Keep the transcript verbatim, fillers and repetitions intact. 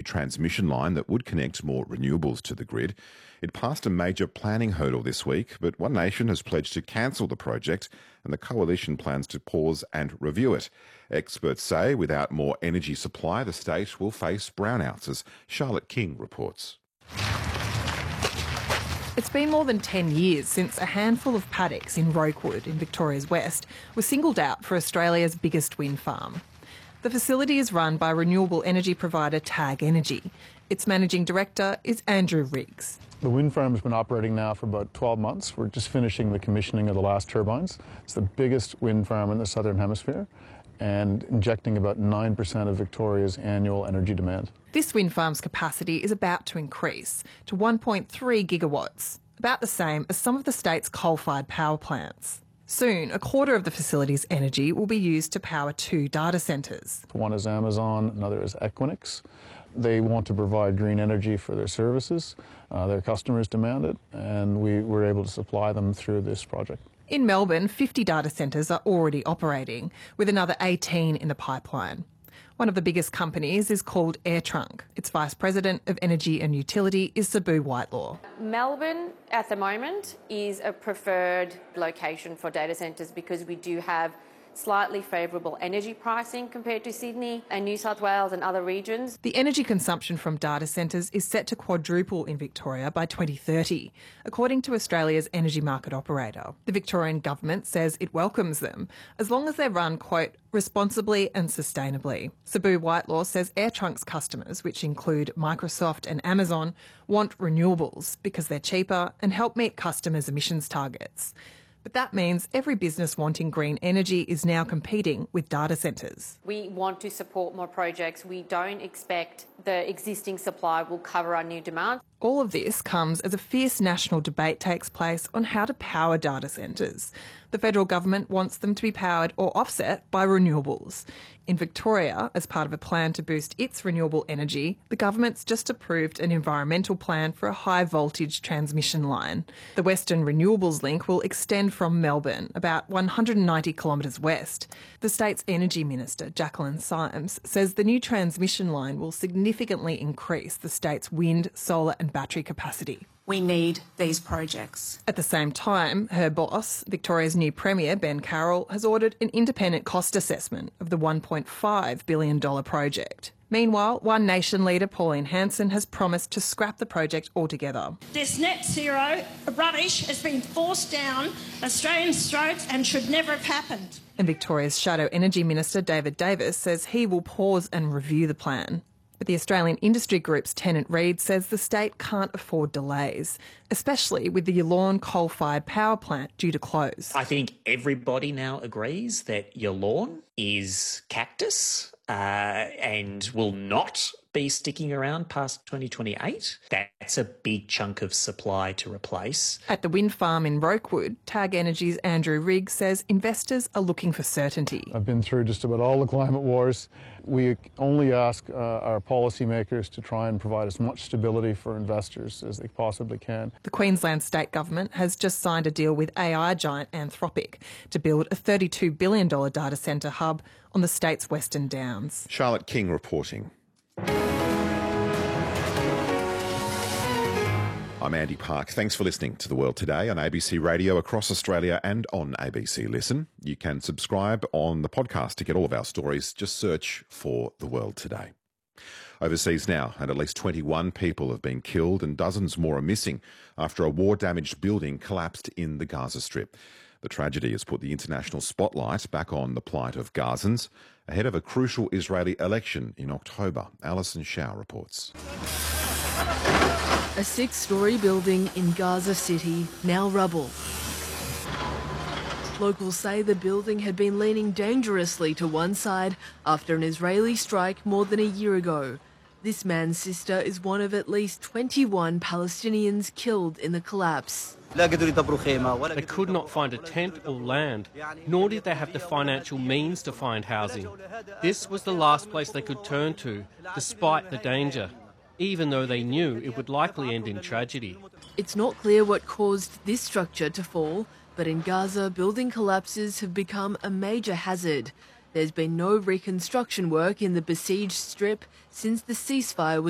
transmission line that would connect more renewables to the grid. It passed a major planning hurdle this week, but One Nation has pledged to cancel the project and the coalition plans to pause and review it. Experts say without more energy supply, the state will face brownouts, as Charlotte King reports. It's been more than ten years since a handful of paddocks in Rokewood in Victoria's west were singled out for Australia's biggest wind farm. The facility is run by renewable energy provider TAG Energy. Its managing director is Andrew Riggs. The wind farm has been operating now for about twelve months. We're just finishing the commissioning of the last turbines. It's the biggest wind farm in the Southern Hemisphere and injecting about nine percent of Victoria's annual energy demand. This wind farm's capacity is about to increase to one point three gigawatts, about the same as some of the state's coal-fired power plants. Soon, a quarter of the facility's energy will be used to power two data centres. One is Amazon, another is Equinix. They want to provide green energy for their services. Uh, their customers demand it, and we were able to supply them through this project. In Melbourne, fifty data centres are already operating, with another eighteen in the pipeline. One of the biggest companies is called AirTrunk. Its Vice President of Energy and Utility is Sabu Whitelaw. Melbourne, at the moment, is a preferred location for data centres because we do have slightly favourable energy pricing compared to Sydney and New South Wales and other regions. The energy consumption from data centres is set to quadruple in Victoria by twenty thirty, according to Australia's energy market operator. The Victorian government says it welcomes them, as long as they're run, quote, responsibly and sustainably. Sabu Whitelaw says AirTrunk's customers, which include Microsoft and Amazon, want renewables because they're cheaper and help meet customers' emissions targets. But that means every business wanting green energy is now competing with data centres. We want to support more projects. We don't expect the existing supply will cover our new demand. All of this comes as a fierce national debate takes place on how to power data centres. The federal government wants them to be powered or offset by renewables. In Victoria, as part of a plan to boost its renewable energy, the government's just approved an environmental plan for a high-voltage transmission line. The Western Renewables Link will extend from Melbourne, about one hundred ninety kilometres west. The state's Energy Minister, Jacqueline Symes, says the new transmission line will significantly increase the state's wind, solar and battery capacity. We need these projects. At the same time, her boss, Victoria's new Premier, Ben Carroll, has ordered an independent cost assessment of the one point five billion dollars project. Meanwhile, One Nation leader Pauline Hanson has promised to scrap the project altogether. This net zero rubbish has been forced down Australians' throats and should never have happened. And Victoria's Shadow Energy Minister David Davis says he will pause and review the plan. But the Australian Industry Group's Tennant Reid says the state can't afford delays, especially with the Yallourn coal-fired power plant due to close. I think everybody now agrees that Yallourn is cactus uh, and will not be sticking around past twenty twenty-eight. That's a big chunk of supply to replace. At the wind farm in Rokewood, TAG Energy's Andrew Riggs says investors are looking for certainty. I've been through just about all the climate wars. We only ask uh, our policymakers to try and provide as much stability for investors as they possibly can. The Queensland State Government has just signed a deal with A I giant Anthropic to build a thirty-two billion dollars data centre hub on the state's Western Downs. Charlotte King reporting. I'm Andy Park. Thanks for listening to The World Today on A B C Radio across Australia and on A B C Listen. You can subscribe on the podcast to get all of our stories. Just search for The World Today. Overseas now, and at least twenty-one people have been killed and dozens more are missing after a war-damaged building collapsed in the Gaza Strip. The tragedy has put the international spotlight back on the plight of Gazans ahead of a crucial Israeli election in October. Alison Shao reports. A six-storey building in Gaza City, now rubble. Locals say the building had been leaning dangerously to one side after an Israeli strike more than a year ago. This man's sister is one of at least twenty-one Palestinians killed in the collapse. They could not find a tent or land, nor did they have the financial means to find housing. This was the last place they could turn to, despite the danger, even though they knew it would likely end in tragedy. It's not clear what caused this structure to fall, but in Gaza, building collapses have become a major hazard. There's been no reconstruction work in the besieged strip since the ceasefire was